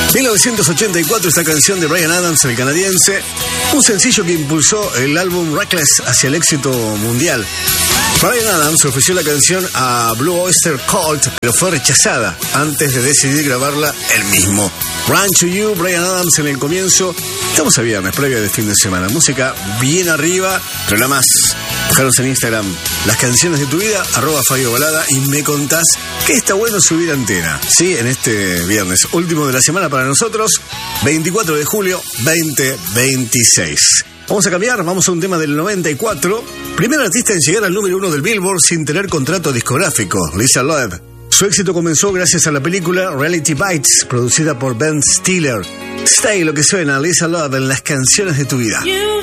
1984, esta canción de Bryan Adams, el canadiense, un sencillo que impulsó el álbum Reckless hacia el éxito mundial. Bryan Adams ofreció la canción a Blue Oyster Cult, pero fue rechazada antes de decidir grabarla él mismo. Run to You, Bryan Adams en el comienzo. Estamos a viernes, previa de fin de semana. Música bien arriba, pero la más. Buscaros en Instagram las canciones de tu vida, @FabioBalada, y me contás que está bueno subir antena. Sí, en este viernes, último de la semana para nosotros, 24 de julio 2026. Vamos a cambiar, vamos a un tema del 94. Primer artista en llegar al número 1 del Billboard sin tener contrato discográfico, Lisa Loeb. Su éxito comenzó gracias a la película Reality Bites, producida por Ben Stiller. Stay, lo que suena, Lisa Loeb en las canciones de tu vida.